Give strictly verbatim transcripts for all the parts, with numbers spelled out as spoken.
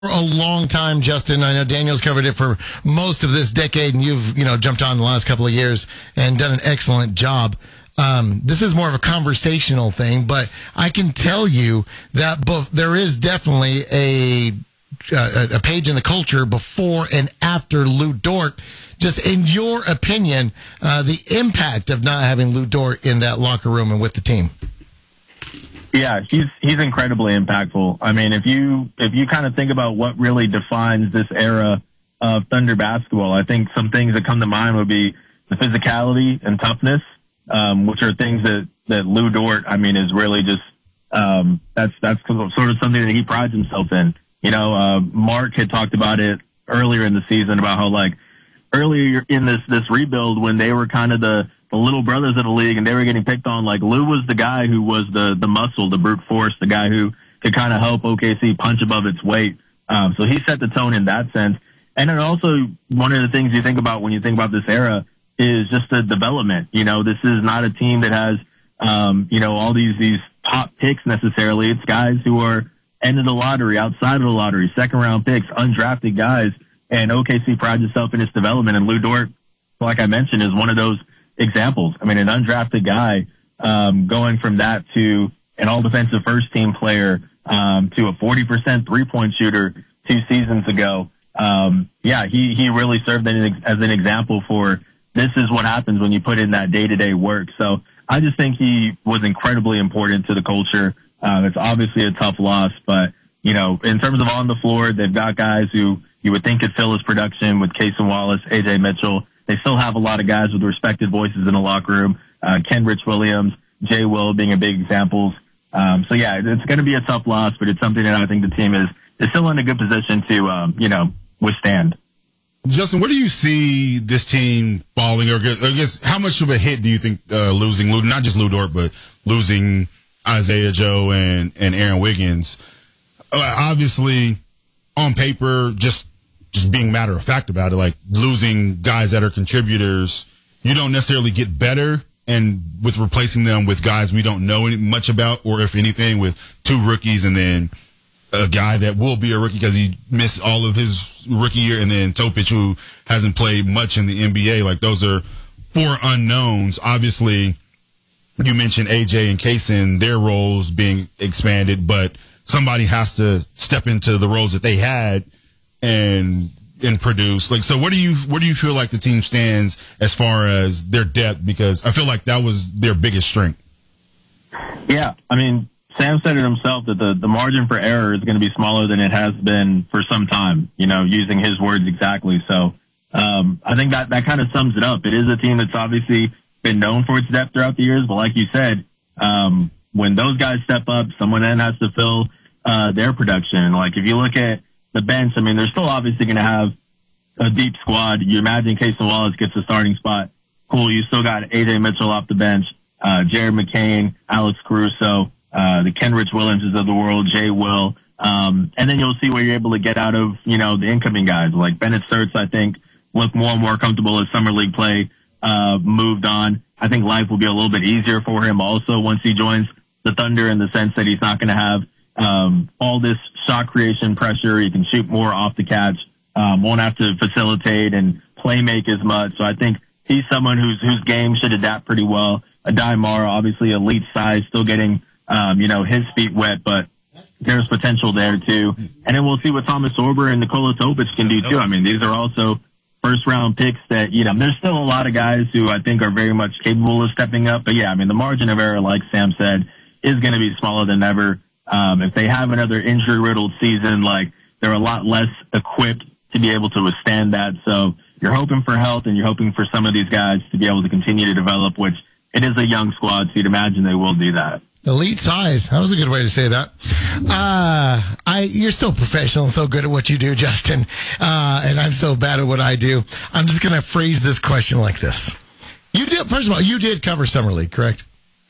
A long time, Justin. I know Daniel's covered it for most of this decade, and you've you know jumped on the last couple of years and done an excellent job. Um, this is more of a conversational thing, but I can tell you that bo- there is definitely a uh, a page in the culture before and after Lou Dort. Just in your opinion, uh, the impact of not having Lou Dort in that locker room and with the team. Yeah, he's he's incredibly impactful. I mean, if you if you kind of think about what really defines this era of Thunder basketball, I think some things that come to mind would be the physicality and toughness, um, which are things that that Lou Dort, I mean, is really just um, that's that's sort of something that he prides himself in. You know, uh, Mark had talked about it earlier in the season about how like earlier in this this rebuild when they were kind of the the little brothers of the league and they were getting picked on, like Lou was the guy who was the, the muscle, the brute force, the guy who could kind of help O K C punch above its weight. Um, so he set the tone in that sense. And then also one of the things you think about when you think about this era is just the development. You know, this is not a team that has, um, you know, all these, these top picks necessarily. It's guys who are end of the lottery, outside of the lottery, second round picks, undrafted guys. And O K C prides itself in its development. And Lou Dort, like I mentioned, is one of those examples. I mean, an undrafted guy um, going from that to an all-defensive first-team player um, to a forty percent three-point shooter two seasons ago. Um, yeah, he, he really served as an example for this is what happens when you put in that day-to-day work. So I just think he was incredibly important to the culture. Um, it's obviously a tough loss, but, you know, in terms of on the floor, they've got guys who you would think could fill his production with Cason Wallace, A J Mitchell. They still have a lot of guys with respected voices in the locker room. Uh, Kenrich Williams, Jay Will being a big examples. Um, so yeah, it's going to be a tough loss, but it's something that I think the team is, is still in a good position to, um, you know, withstand. Justin, where do you see this team falling? Or I guess how much of a hit do you think uh, losing Lou, not just Lou Dort, but losing Isaiah Joe and, and Aaron Wiggins? Uh, obviously, on paper, just just being matter of fact about it, like losing guys that are contributors, you don't necessarily get better. And with replacing them with guys we don't know any, much about, or if anything, with two rookies and then a guy that will be a rookie because he missed all of his rookie year, and then Topic, who hasn't played much in the N B A. Like, those are four unknowns. Obviously, you mentioned A J and Cason, their roles being expanded, but somebody has to step into the roles that they had and and produce. Like, so where do you where do you feel like the team stands as far as their depth? Because I feel like that was their biggest strength. Yeah, I mean, Sam said it himself that the, the margin for error is going to be smaller than it has been for some time, you know, using his words exactly. So um, I think that, that kind of sums it up. It is a team that's obviously been known for its depth throughout the years, but like you said, um, when those guys step up, someone then has to fill uh, their production. Like, if you look at the bench, I mean, they're still obviously going to have a deep squad. You imagine Cason Wallace gets the starting spot. Cool. You still got A J Mitchell off the bench, uh, Jared McCain, Alex Caruso, uh, the Kenrich Williamses of the world, Jay Will. Um, and then you'll see what you're able to get out of, you know, the incoming guys like Bennett Sturts, I think, look more and more comfortable as summer league play, uh, moved on. I think life will be a little bit easier for him also once he joins the Thunder, in the sense that he's not going to have um, all this shot creation pressure. He can shoot more off the catch, um, won't have to facilitate and play make as much. So I think he's someone whose whose game should adapt pretty well. Adai Mara, obviously elite size, still getting um, you know his feet wet, but there's potential there too. And then we'll see what Thomas Sorber and Nikola Topic can do too. I mean, these are also first round picks that, you know, there's still a lot of guys who I think are very much capable of stepping up. But yeah, I mean, the margin of error, like Sam said, is going to be smaller than ever. Um, if they have another injury riddled season, like, they're a lot less equipped to be able to withstand that. So you're hoping for health, and you're hoping for some of these guys to be able to continue to develop, which it is a young squad, so you'd imagine they will do that. Elite size. That was a good way to say that. Uh, I, you're so professional, so good at what you do, Justin. Uh, and I'm so bad at what I do. I'm just going to phrase this question like this. You did, first of all, you did cover Summer League, correct?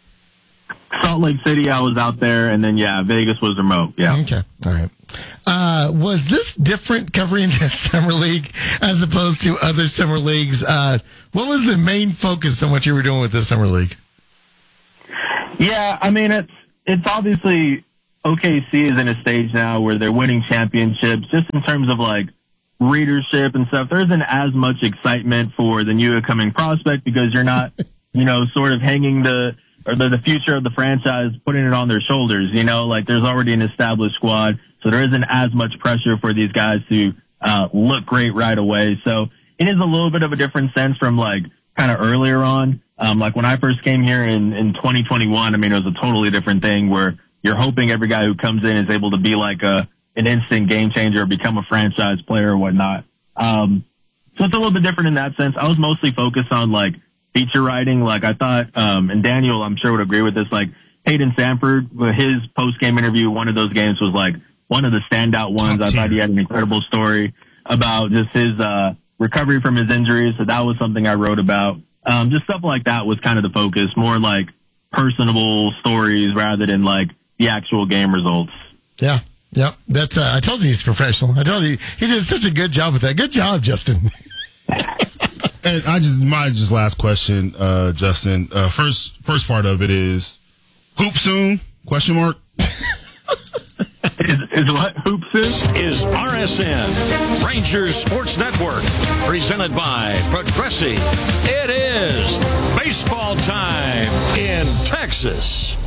Salt Lake City, I was out there, and then, yeah, Vegas was remote. Yeah. Okay. All right. Uh, was this different covering this Summer League as opposed to other Summer Leagues? Uh, what was the main focus on what you were doing with this Summer League? Yeah, I mean, it's it's obviously O K C is in a stage now where they're winning championships. Just in terms of like readership and stuff, there isn't as much excitement for the new incoming prospect because you're not, you know, sort of hanging the or the, the future of the franchise, putting it on their shoulders. You know, like there's already an established squad, so there isn't as much pressure for these guys to uh, look great right away. So it is a little bit of a different sense from like kind of earlier on. Um, like when I first came here in, in twenty twenty-one, I mean, it was a totally different thing where you're hoping every guy who comes in is able to be like a, an instant game changer or become a franchise player or whatnot. Um, so it's a little bit different in that sense. I was mostly focused on like feature writing. Like I thought, um, and Daniel, I'm sure would agree with this, like Hayden Sanford, his post game interview, one of those games was like one of the standout ones. Top I tier. Thought he had an incredible story about just his, uh, recovery from his injuries. So that was something I wrote about. Um, just stuff like that was kind of the focus, more like personable stories rather than like the actual game results. Yeah. Yep. That's, uh, I told you he's professional. I told you he did such a good job with that. Good job, Justin. And I just, my just last question, uh, Justin, uh, first, first part of it is hoop soon? Question mark. Is, is what? Hoop soon? Is R S N, Rangers Sports Network, presented by Progressive. It is baseball time in Texas.